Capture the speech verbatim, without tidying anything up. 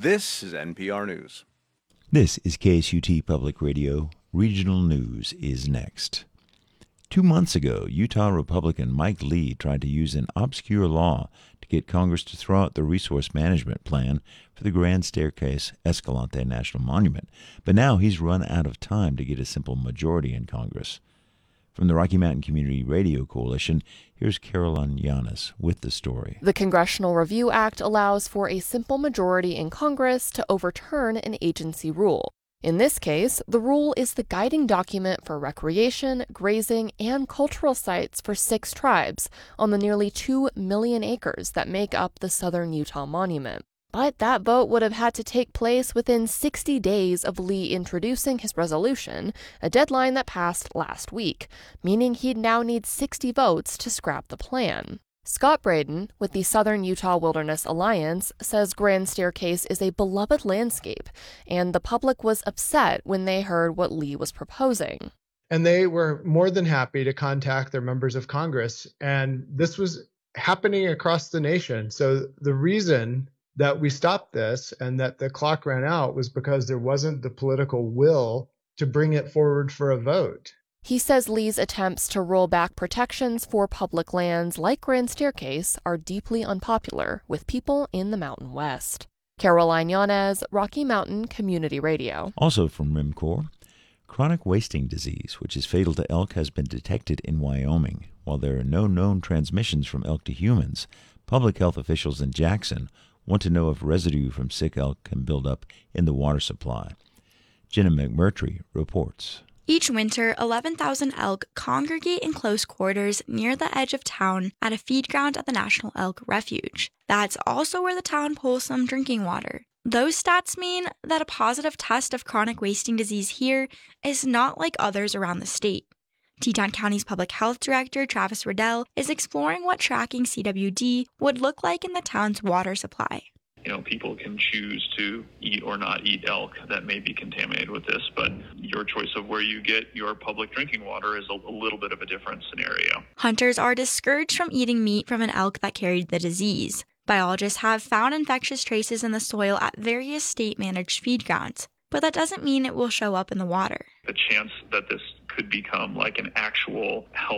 This is N P R News. This is K S U T Public Radio. Regional News is next. Two months ago, Utah Republican Mike Lee tried to use an obscure law to get Congress to throw out the resource management plan for the Grand Staircase Escalante National Monument. But now he's run out of time to get a simple majority in Congress. From the Rocky Mountain Community Radio Coalition, here's Caroline Yanis with the story. The Congressional Review Act allows for a simple majority in Congress to overturn an agency rule. In this case, the rule is the guiding document for recreation, grazing, and cultural sites for six tribes on the nearly two million acres that make up the Southern Utah Monument. But that vote would have had to take place within sixty days of Lee introducing his resolution, a deadline that passed last week, meaning he'd now need sixty votes to scrap the plan. Scott Braden, with the Southern Utah Wilderness Alliance, says Grand Staircase is a beloved landscape, and the public was upset when they heard what Lee was proposing. And they were more than happy to contact their members of Congress, and this was happening across the nation. So the reason that we stopped this and that the clock ran out was because there wasn't the political will to bring it forward for a vote. He says Lee's attempts to roll back protections for public lands like Grand Staircase are deeply unpopular with people in the Mountain West. Caroline Yanez, Rocky Mountain Community Radio. Also from RIMCOR, chronic wasting disease, which is fatal to elk, has been detected in Wyoming. While there are no known transmissions from elk to humans, public health officials in Jackson want to know if residue from sick elk can build up in the water supply. Jenna McMurtry reports. Each winter, eleven thousand elk congregate in close quarters near the edge of town at a feed ground at the National Elk Refuge. That's also where the town pulls some drinking water. Those stats mean that a positive test of chronic wasting disease here is not like others around the state. Teton County's Public Health Director, Travis Riddell, is exploring what tracking C W D would look like in the town's water supply. You know, people can choose to eat or not eat elk that may be contaminated with this, but your choice of where you get your public drinking water is a, a little bit of a different scenario. Hunters are discouraged from eating meat from an elk that carried the disease. Biologists have found infectious traces in the soil at various state-managed feed grounds, but that doesn't mean it will show up in the water. The chance that this could become like an actual health